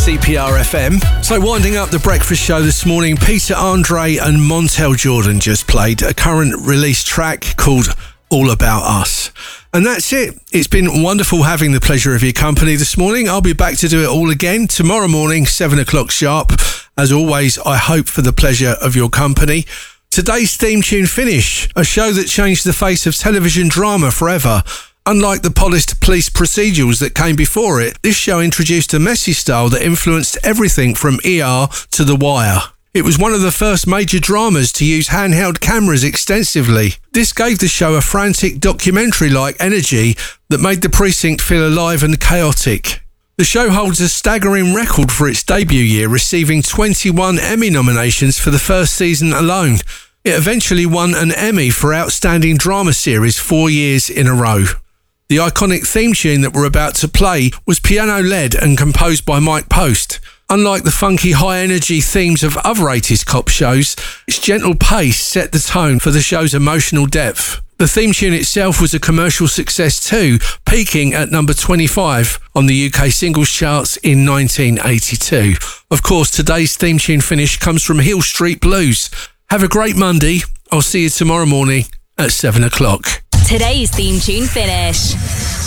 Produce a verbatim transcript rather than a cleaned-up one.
C P R F M. So winding up the breakfast show this morning, Peter Andre and Montel Jordan just played a current release track called All About Us. And that's it. It's been wonderful having the pleasure of your company this morning. I'll be back to do it all again tomorrow morning, seven o'clock sharp. As always, I hope for the pleasure of your company. Today's theme tune finish, a show that changed the face of television drama forever. Unlike the polished police procedurals that came before it, this show introduced a messy style that influenced everything from E R to The Wire. It was one of the first major dramas to use handheld cameras extensively. This gave the show a frantic documentary-like energy that made the precinct feel alive and chaotic. The show holds a staggering record for its debut year, receiving twenty-one Emmy nominations for the first season alone. It eventually won an Emmy for Outstanding Drama Series four years in a row. The iconic theme tune that we're about to play was piano-led and composed by Mike Post. Unlike the funky high-energy themes of other eighties cop shows, its gentle pace set the tone for the show's emotional depth. The theme tune itself was a commercial success too, peaking at number twenty-five on the U K singles charts in nineteen eighty-two. Of course, today's theme tune finish comes from Hill Street Blues. Have a great Monday. I'll see you tomorrow morning at seven o'clock. Today's theme tune finish.